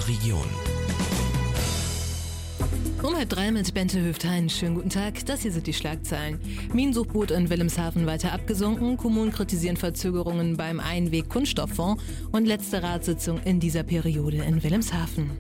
Region. Um 2:30 mit Bente Höftein. Schönen guten Tag, das hier sind die Schlagzeilen. Minensuchboot in Wilhelmshaven weiter abgesunken, Kommunen kritisieren Verzögerungen beim Einweg-Kunststofffonds und letzte Ratssitzung in dieser Periode in Wilhelmshaven.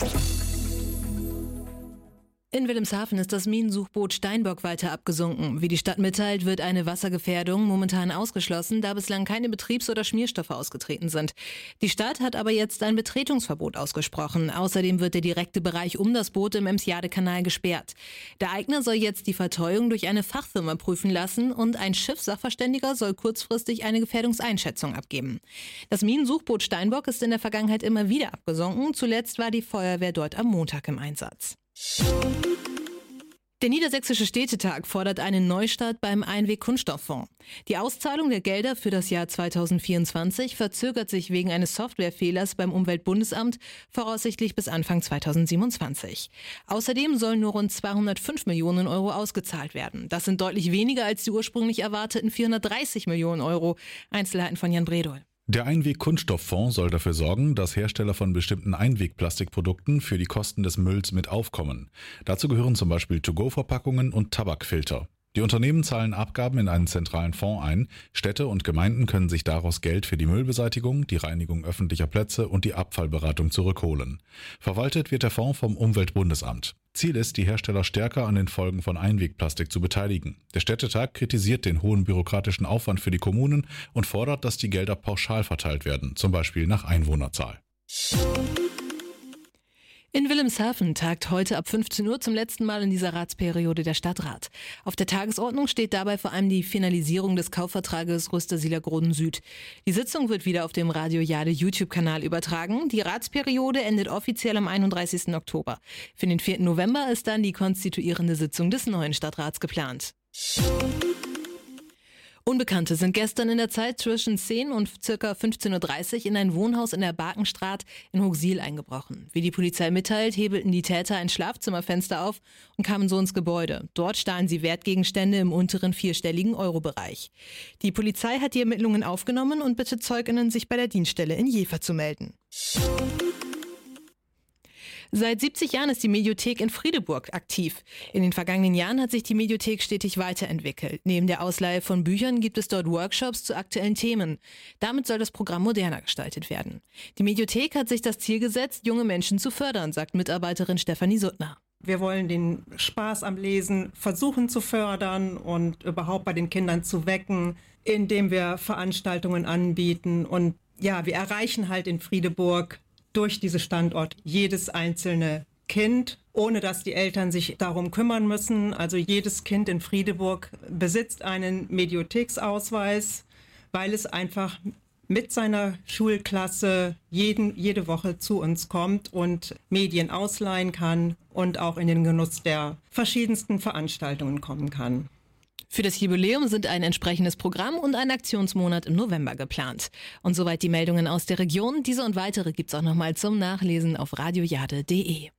In Wilhelmshaven ist das Minensuchboot Steinbock weiter abgesunken. Wie die Stadt mitteilt, wird eine Wassergefährdung momentan ausgeschlossen, da bislang keine Betriebs- oder Schmierstoffe ausgetreten sind. Die Stadt hat aber jetzt ein Betretungsverbot ausgesprochen. Außerdem wird der direkte Bereich um das Boot im Emsjade-Kanal gesperrt. Der Eigner soll jetzt die Verteuung durch eine Fachfirma prüfen lassen und ein Schiffssachverständiger soll kurzfristig eine Gefährdungseinschätzung abgeben. Das Minensuchboot Steinbock ist in der Vergangenheit immer wieder abgesunken. Zuletzt war die Feuerwehr dort am Montag im Einsatz. Der Niedersächsische Städtetag fordert einen Neustart beim Einweg-Kunststofffonds. Die Auszahlung der Gelder für das Jahr 2024 verzögert sich wegen eines Softwarefehlers beim Umweltbundesamt voraussichtlich bis Anfang 2027. Außerdem sollen nur rund 205 Millionen Euro ausgezahlt werden. Das sind deutlich weniger als die ursprünglich erwarteten 430 Millionen Euro. Einzelheiten von Jan Bredol. Der Einweg-Kunststofffonds soll dafür sorgen, dass Hersteller von bestimmten Einwegplastikprodukten für die Kosten des Mülls mit aufkommen. Dazu gehören zum Beispiel To-Go-Verpackungen und Tabakfilter. Die Unternehmen zahlen Abgaben in einen zentralen Fonds ein. Städte und Gemeinden können sich daraus Geld für die Müllbeseitigung, die Reinigung öffentlicher Plätze und die Abfallberatung zurückholen. Verwaltet wird der Fonds vom Umweltbundesamt. Ziel ist, die Hersteller stärker an den Folgen von Einwegplastik zu beteiligen. Der Städtetag kritisiert den hohen bürokratischen Aufwand für die Kommunen und fordert, dass die Gelder pauschal verteilt werden, zum Beispiel nach Einwohnerzahl. In Wilhelmshaven tagt heute ab 15 Uhr zum letzten Mal in dieser Ratsperiode der Stadtrat. Auf der Tagesordnung steht dabei vor allem die Finalisierung des Kaufvertrages Rüstersieler-Groden Süd. Die Sitzung wird wieder auf dem Radio Jade YouTube-Kanal übertragen. Die Ratsperiode endet offiziell am 31. Oktober. Für den 4. November ist dann die konstituierende Sitzung des neuen Stadtrats geplant. Unbekannte sind gestern in der Zeit zwischen 10 und ca. 15.30 Uhr in ein Wohnhaus in der Barkenstraat in Hochsiel eingebrochen. Wie die Polizei mitteilt, hebelten die Täter ein Schlafzimmerfenster auf und kamen so ins Gebäude. Dort stahlen sie Wertgegenstände im unteren vierstelligen Euro-Bereich. Die Polizei hat die Ermittlungen aufgenommen und bittet ZeugInnen, sich bei der Dienststelle in Jever zu melden. Seit 70 Jahren ist die Mediothek in Friedeburg aktiv. In den vergangenen Jahren hat sich die Mediothek stetig weiterentwickelt. Neben der Ausleihe von Büchern gibt es dort Workshops zu aktuellen Themen. Damit soll das Programm moderner gestaltet werden. Die Mediothek hat sich das Ziel gesetzt, junge Menschen zu fördern, sagt Mitarbeiterin Stefanie Suttner. Wir wollen den Spaß am Lesen versuchen zu fördern und überhaupt bei den Kindern zu wecken, indem wir Veranstaltungen anbieten. Und ja, wir erreichen halt in Friedeburg durch diesen Standort jedes einzelne Kind, ohne dass die Eltern sich darum kümmern müssen. Also jedes Kind in Friedeburg besitzt einen Mediotheksausweis, weil es einfach mit seiner Schulklasse jede Woche zu uns kommt und Medien ausleihen kann und auch in den Genuss der verschiedensten Veranstaltungen kommen kann. Für das Jubiläum sind ein entsprechendes Programm und ein Aktionsmonat im November geplant. Und soweit die Meldungen aus der Region. Diese und weitere gibt's auch nochmal zum Nachlesen auf radiojade.de.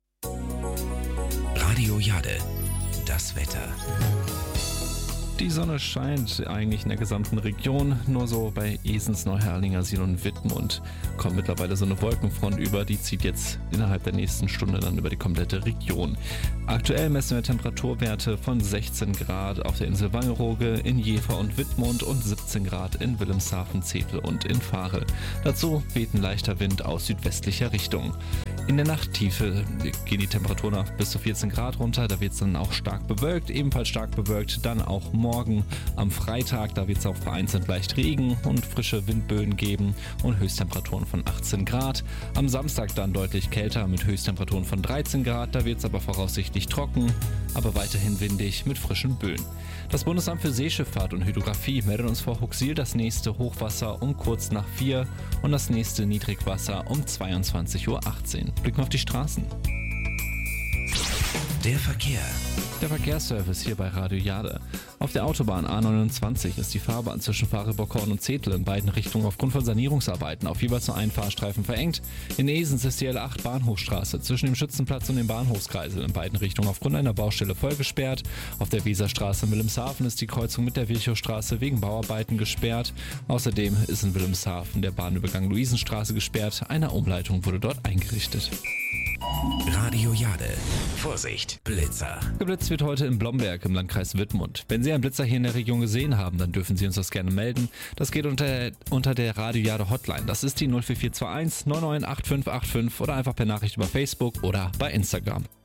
Radio Jade, das Wetter. Die Sonne scheint eigentlich in der gesamten Region, nur so bei Esens, Neuherlingersiel und Wittmund kommt mittlerweile so eine Wolkenfront über, die zieht jetzt innerhalb der nächsten Stunde dann über die komplette Region. Aktuell messen wir Temperaturwerte von 16 Grad auf der Insel Wangerooge, in Jever und Wittmund und 17 Grad in Wilhelmshaven, Zethel und in Vahl. Dazu weht ein leichter Wind aus südwestlicher Richtung. In der Nachttiefe gehen die Temperaturen auf bis zu 14 Grad runter, da wird es dann auch stark bewölkt, ebenfalls stark bewölkt, dann auch morgen am Freitag, da wird es auch vereinzelt leicht Regen und frische Windböen geben und Höchsttemperaturen von 18 Grad. Am Samstag dann deutlich kälter mit Höchsttemperaturen von 13 Grad, da wird es aber voraussichtlich trocken, aber weiterhin windig mit frischen Böen. Das Bundesamt für Seeschifffahrt und Hydrographie meldet uns vor Huxil das nächste Hochwasser um kurz nach 4 und das nächste Niedrigwasser um 22:18 Uhr. Blicken wir auf die Straßen. Der Verkehr. Der Verkehrsservice hier bei Radio Jade. Auf der Autobahn A29 ist die Fahrbahn zwischen Fahrenborn und Zetel in beiden Richtungen aufgrund von Sanierungsarbeiten auf jeweils nur einen Fahrstreifen verengt. In Esens ist die L8 Bahnhofstraße zwischen dem Schützenplatz und dem Bahnhofskreisel in beiden Richtungen aufgrund einer Baustelle voll gesperrt. Auf der Weserstraße in Wilhelmshaven ist die Kreuzung mit der Virchowstraße wegen Bauarbeiten gesperrt. Außerdem ist in Wilhelmshaven der Bahnübergang Luisenstraße gesperrt. Eine Umleitung wurde dort eingerichtet. Radio Jade. Vorsicht, Blitzer. Geblitzt wird heute in Blomberg im Landkreis Wittmund. Wenn Sie einen Blitzer hier in der Region gesehen haben, dann dürfen Sie uns das gerne melden. Das geht unter der Radio Jade Hotline. Das ist die 04421 998585 oder einfach per Nachricht über Facebook oder bei Instagram.